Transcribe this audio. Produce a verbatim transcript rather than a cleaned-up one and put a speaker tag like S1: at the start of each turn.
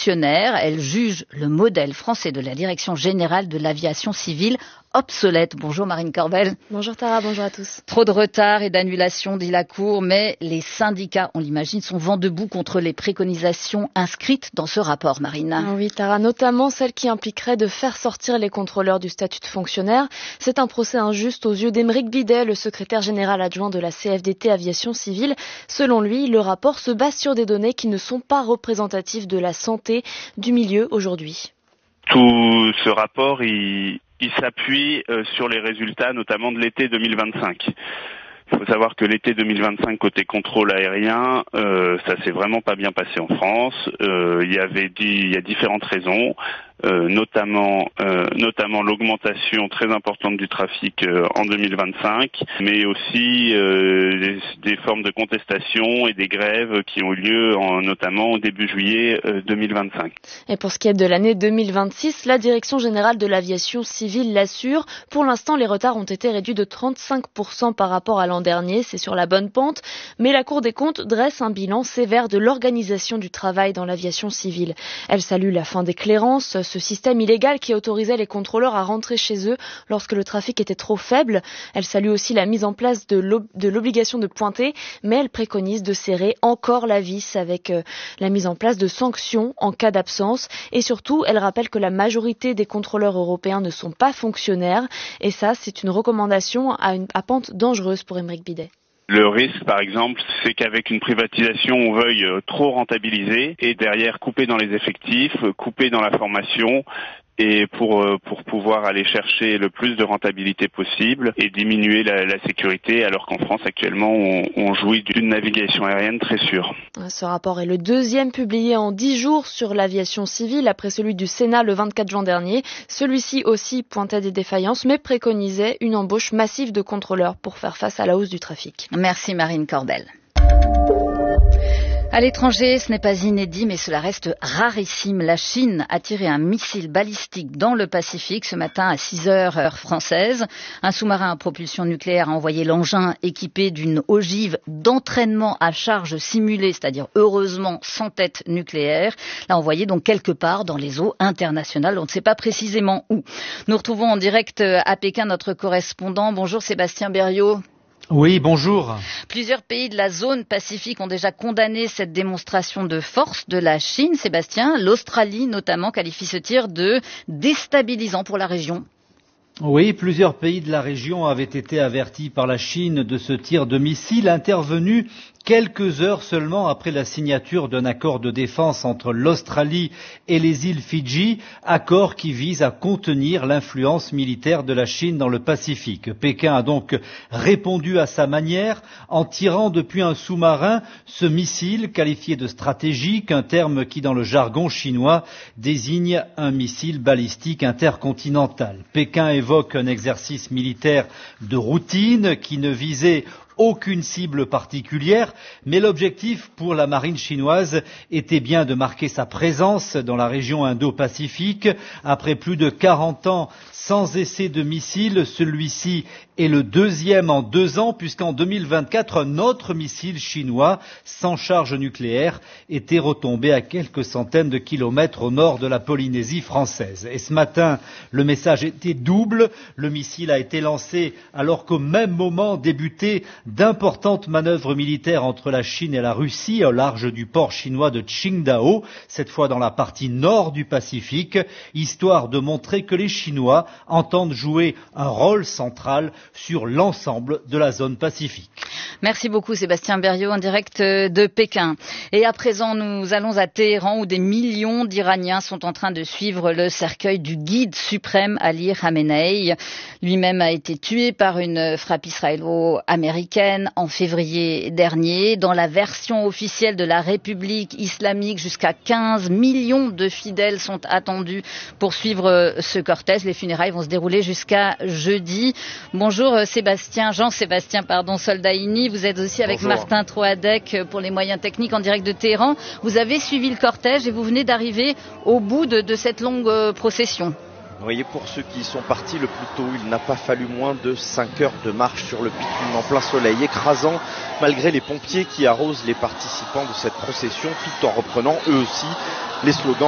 S1: fonctionnaire. Elle juge le modèle français de la Direction générale de l'aviation civile obsolète. Bonjour Marine Corbel.
S2: Bonjour Tara, bonjour à tous.
S1: Trop de retard et d'annulation, dit la Cour, mais les syndicats, on l'imagine, sont vent debout contre les préconisations inscrites dans ce rapport, Marine.
S2: Oui Tara, notamment celle qui impliquerait de faire sortir les contrôleurs du statut de fonctionnaire. C'est un procès injuste aux yeux d'Aymeric Bidet, le secrétaire général adjoint de la C F D T Aviation Civile. Selon lui, le rapport se base sur des données qui ne sont pas représentatives de la santé du milieu aujourd'hui.
S3: Tout ce rapport, il, il s'appuie euh, sur les résultats notamment de l'été deux mille vingt-cinq. Il faut savoir que l'été deux mille vingt-cinq, côté contrôle aérien, euh, ça s'est vraiment pas bien passé en France. Euh, il y avait dit, il y a différentes raisons. Euh, notamment euh, notamment l'augmentation très importante du trafic euh, en deux mille vingt-cinq, mais aussi euh, des, des formes de contestation et des grèves qui ont eu lieu en, notamment au début juillet euh, deux mille vingt-cinq.
S2: Et pour ce qui est de l'année deux mille vingt-six, la Direction générale de l'aviation civile l'assure. Pour l'instant, les retards ont été réduits de trente-cinq pour cent par rapport à l'an dernier. C'est sur la bonne pente. Mais la Cour des comptes dresse un bilan sévère de l'organisation du travail dans l'aviation civile. Elle salue la fin des clérances, ce système illégal qui autorisait les contrôleurs à rentrer chez eux lorsque le trafic était trop faible. Elle salue aussi la mise en place de l'obligation de pointer, mais elle préconise de serrer encore la vis avec euh, la mise en place de sanctions en cas d'absence. Et surtout, elle rappelle que la majorité des contrôleurs européens ne sont pas fonctionnaires. Et ça, c'est une recommandation à, une, à pente dangereuse pour Aymeric Bidet.
S3: Le risque, par exemple, c'est qu'avec une privatisation, on veuille trop rentabiliser et derrière couper dans les effectifs, couper dans la formation et pour pour pouvoir aller chercher le plus de rentabilité possible et diminuer la, la sécurité, alors qu'en France, actuellement, on, on jouit d'une navigation aérienne très sûre.
S2: Ce rapport est le deuxième publié en dix jours sur l'aviation civile, après celui du Sénat le vingt-quatre juin dernier. Celui-ci aussi pointait des défaillances, mais préconisait une embauche massive de contrôleurs pour faire face à la hausse du trafic.
S1: Merci Marine Corbel. À l'étranger, ce n'est pas inédit, mais cela reste rarissime. La Chine a tiré un missile balistique dans le Pacifique ce matin à six heures heure française. Un sous-marin à propulsion nucléaire a envoyé l'engin équipé d'une ogive d'entraînement à charge simulée, c'est-à-dire heureusement sans tête nucléaire. L'a envoyé donc quelque part dans les eaux internationales. On ne sait pas précisément où. Nous retrouvons en direct à Pékin notre correspondant. Bonjour Sébastien Berriot.
S4: Oui, bonjour.
S1: Plusieurs pays de la zone Pacifique ont déjà condamné cette démonstration de force de la Chine. Sébastien, l'Australie notamment qualifie ce tir de déstabilisant pour la région.
S4: Oui, plusieurs pays de la région avaient été avertis par la Chine de ce tir de missile intervenu quelques heures seulement après la signature d'un accord de défense entre l'Australie et les îles Fidji, accord qui vise à contenir l'influence militaire de la Chine dans le Pacifique. Pékin a donc répondu à sa manière en tirant depuis un sous-marin ce missile qualifié de stratégique, un terme qui dans le jargon chinois désigne un missile balistique intercontinental. Pékin évoque un exercice militaire de routine qui ne visait aucune cible particulière, mais l'objectif pour la marine chinoise était bien de marquer sa présence dans la région Indo-Pacifique. Après plus de quarante ans sans essai de missile, celui-ci est le deuxième en deux ans, puisqu'en deux mille vingt-quatre, un autre missile chinois sans charge nucléaire était retombé à quelques centaines de kilomètres au nord de la Polynésie française. Et ce matin, le message était double. Le missile a été lancé alors qu'au même moment débutaient d'importantes manœuvres militaires entre la Chine et la Russie au large du port chinois de Qingdao, cette fois dans la partie nord du Pacifique, histoire de montrer que les Chinois entendent jouer un rôle central sur l'ensemble de la zone Pacifique.
S1: Merci beaucoup Sébastien Berriot en direct de Pékin. Et à présent, nous allons à Téhéran où des millions d'Iraniens sont en train de suivre le cercueil du guide suprême Ali Khamenei. Lui-même a été tué par une frappe israélo-américaine en février dernier. Dans la version officielle de la République islamique, jusqu'à quinze millions de fidèles sont attendus pour suivre ce cortège. Les funérailles vont se dérouler jusqu'à jeudi. Bonjour Sébastien, Jean-Sébastien pardon, Soldaini. Vous êtes aussi avec Bonjour. Martin Troadec pour les moyens techniques en direct de Téhéran. Vous avez suivi le cortège et vous venez d'arriver au bout de, de cette longue procession.
S5: Vous voyez, pour ceux qui sont partis le plus tôt, il n'a pas fallu moins de cinq heures de marche sur le bitume en plein soleil écrasant, malgré les pompiers qui arrosent les participants de cette procession, tout en reprenant eux aussi les slogans